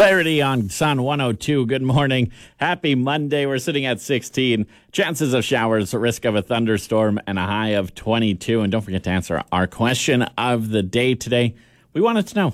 Clarity on Sun 102. Good morning. Happy Monday. We're sitting at 16. Chances of showers, risk of a thunderstorm, and a high of 22. And don't forget to answer our question of the day today. We wanted to know,